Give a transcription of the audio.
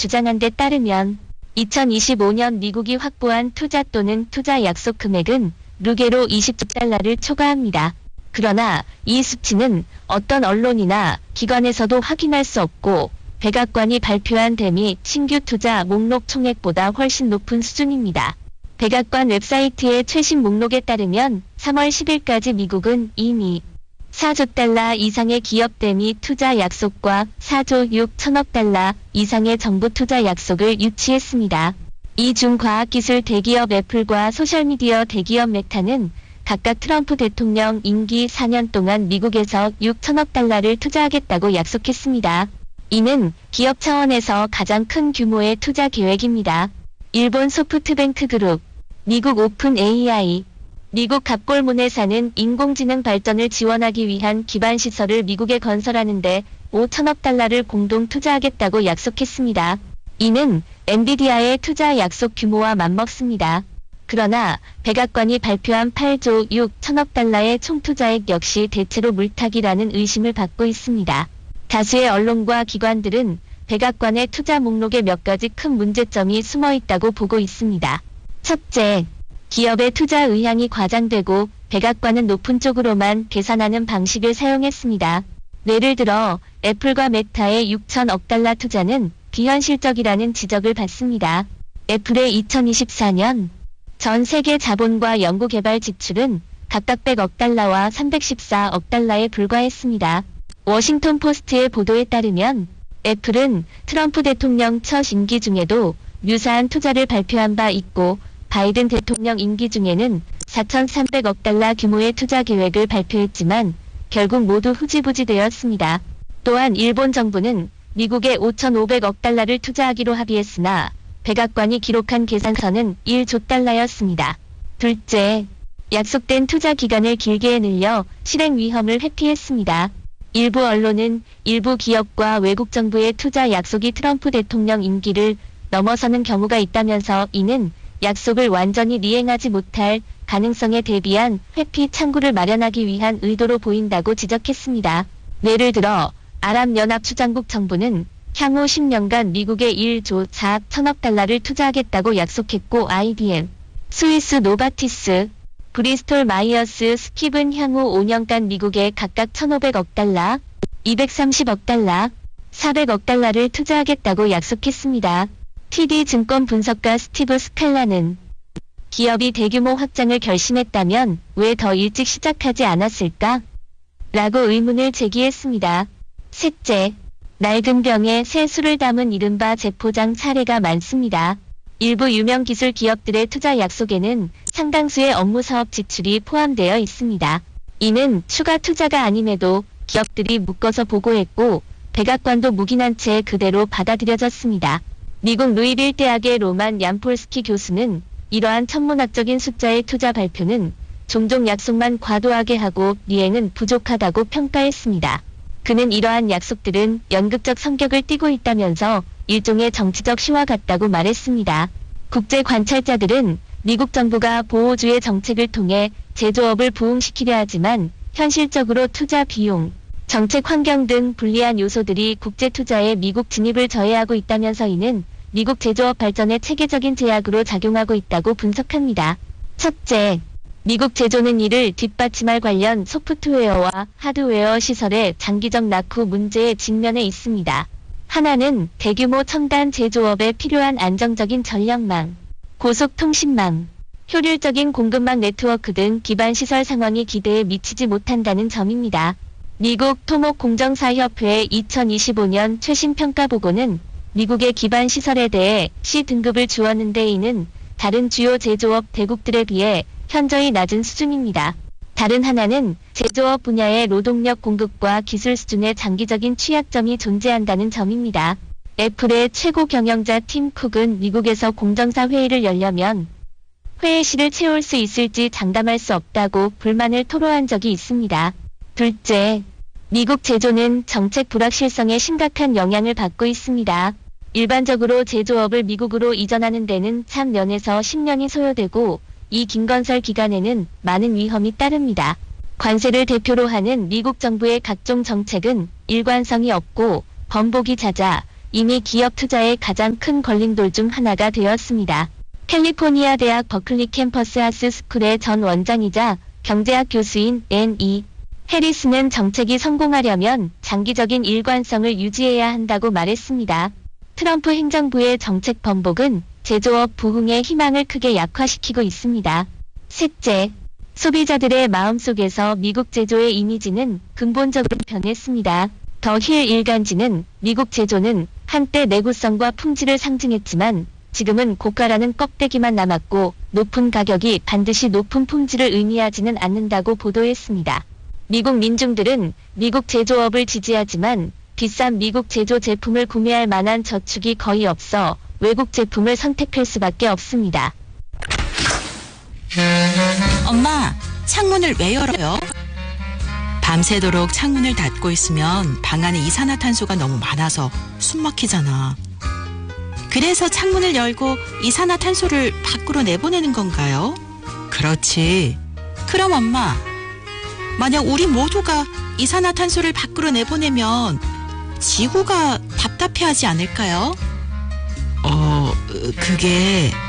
주장한 데 따르면 2025년 미국이 확보한 투자 또는 투자 약속 금액은 루게로 20조 달러를 초과합니다. 그러나 이 수치는 어떤 언론이나 기관에서도 확인할 수 없고 백악관이 발표한 대미 신규 투자 목록 총액보다 훨씬 높은 수준입니다. 백악관 웹사이트의 최신 목록에 따르면 3월 10일까지 미국은 이미 4조 달러 이상의 기업 대미 투자 약속과 4조 6천억 달러 이상의 정부 투자 약속을 유치했습니다. 이 중 과학기술 대기업 애플과 소셜미디어 대기업 메타는 각각 트럼프 대통령 임기 4년 동안 미국에서 6천억 달러를 투자하겠다고 약속했습니다. 이는 기업 차원에서 가장 큰 규모의 투자 계획입니다. 일본 소프트뱅크 그룹, 미국 오픈 AI, 미국 갑골문회사는 인공지능 발전을 지원하기 위한 기반 시설을 미국에 건설하는데 5천억 달러를 공동 투자하겠다고 약속했습니다. 이는 엔비디아의 투자 약속 규모와 맞먹습니다. 그러나 백악관이 발표한 8조 6천억 달러의 총투자액 역시 대체로 물타기라는 의심을 받고 있습니다. 다수의 언론과 기관들은 백악관의 투자 목록에 몇 가지 큰 문제점이 숨어 있다고 보고 있습니다. 첫째, 기업의 투자 의향이 과장되고 백악관은 높은 쪽으로만 계산하는 방식을 사용했습니다. 예를 들어 애플과 메타의 6천억 달러 투자는 비현실적이라는 지적을 받습니다. 애플의 2024년 전 세계 자본과 연구개발 지출은 각각 100억 달러와 314억 달러에 불과했습니다. 워싱턴 포스트의 보도에 따르면 애플은 트럼프 대통령 첫 임기 중에도 유사한 투자를 발표한 바 있고 바이든 대통령 임기 중에는 4,300억 달러 규모의 투자 계획을 발표했지만 결국 모두 후지부지 되었습니다. 또한 일본 정부는 미국에 5,500억 달러를 투자하기로 합의했으나 백악관이 기록한 계산서는 1조 달러였습니다. 둘째, 약속된 투자 기간을 길게 늘려 실행 위험을 회피했습니다. 일부 언론은 일부 기업과 외국 정부의 투자 약속이 트럼프 대통령 임기를 넘어서는 경우가 있다면서 이는 약속을 완전히 이행하지 못할 가능성에 대비한 회피 창구를 마련하기 위한 의도로 보인다고 지적했습니다. 예를 들어 아랍연합추장국 정부는 향후 10년간 미국에 1조 4천억 달러를 투자하겠다고 약속했고 IBM, 스위스 노바티스, 브리스톨 마이어스 스킵은 향후 5년간 미국에 각각 1,500억 달러, 230억 달러, 400억 달러를 투자하겠다고 약속했습니다. TD증권 분석가 스티브 스칼라는 기업이 대규모 확장을 결심했다면 왜 더 일찍 시작하지 않았을까? 라고 의문을 제기했습니다. 셋째, 낡은 병에 새 술을 담은 이른바 재포장 사례가 많습니다. 일부 유명 기술 기업들의 투자 약속에는 상당수의 업무 사업 지출이 포함되어 있습니다. 이는 추가 투자가 아님에도 기업들이 묶어서 보고했고 백악관도 묵인한 채 그대로 받아들여졌습니다. 미국 루이빌 대학의 로만 얀폴스키 교수는 이러한 천문학적인 숫자의 투자 발표는 종종 약속만 과도하게 하고 이행은 부족하다고 평가했습니다. 그는 이러한 약속들은 연극적 성격을 띠고 있다면서 일종의 정치적 시와 같다고 말했습니다. 국제 관찰자들은 미국 정부가 보호주의 정책을 통해 제조업을 부흥시키려 하지만 현실적으로 투자 비용, 정책 환경 등 불리한 요소들이 국제 투자에 미국 진입을 저해하고 있다면서 이는 미국 제조업 발전에 체계적인 제약으로 작용하고 있다고 분석합니다. 첫째, 미국 제조는 이를 뒷받침할 관련 소프트웨어와 하드웨어 시설의 장기적 낙후 문제에 직면해 있습니다. 하나는 대규모 첨단 제조업에 필요한 안정적인 전력망, 고속통신망, 효율적인 공급망 네트워크 등 기반 시설 상황이 기대에 미치지 못한다는 점입니다. 미국 토목공정사협회의 2025년 최신 평가 보고는 미국의 기반 시설에 대해 C등급을 주었는데 이는 다른 주요 제조업 대국들에 비해 현저히 낮은 수준입니다. 다른 하나는 제조업 분야의 노동력 공급과 기술 수준의 장기적인 취약점이 존재한다는 점입니다. 애플의 최고 경영자 팀 쿡은 미국에서 공정사 회의를 열려면 회의실을 채울 수 있을지 장담할 수 없다고 불만을 토로한 적이 있습니다. 둘째, 미국 제조는 정책 불확실성에 심각한 영향을 받고 있습니다. 일반적으로 제조업을 미국으로 이전하는 데는 3년에서 10년이 소요되고 이 긴 건설 기간에는 많은 위험이 따릅니다. 관세를 대표로 하는 미국 정부의 각종 정책은 일관성이 없고 번복이 잦아 이미 기업 투자의 가장 큰 걸림돌 중 하나가 되었습니다. 캘리포니아 대학 버클리 캠퍼스 하스 스쿨의 전 원장이자 경제학 교수인 N.E. 해리스는 정책이 성공하려면 장기적인 일관성을 유지해야 한다고 말했습니다. 트럼프 행정부의 정책 번복은 제조업 부흥의 희망을 크게 약화시키고 있습니다. 셋째, 소비자들의 마음속에서 미국 제조의 이미지는 근본적으로 변했습니다. 더 힐 일간지는 미국 제조는 한때 내구성과 품질을 상징했지만 지금은 고가라는 껍데기만 남았고 높은 가격이 반드시 높은 품질을 의미하지는 않는다고 보도했습니다. 미국 민중들은 미국 제조업을 지지하지만 비싼 미국 제조 제품을 구매할 만한 저축이 거의 없어 외국 제품을 선택할 수밖에 없습니다. 엄마, 창문을 왜 열어요? 밤새도록 창문을 닫고 있으면 방 안에 이산화탄소가 너무 많아서 숨 막히잖아. 그래서 창문을 열고 이산화탄소를 밖으로 내보내는 건가요? 그렇지. 그럼 엄마, 만약 우리 모두가 이산화탄소를 밖으로 내보내면 지구가 답답해하지 않을까요? 그게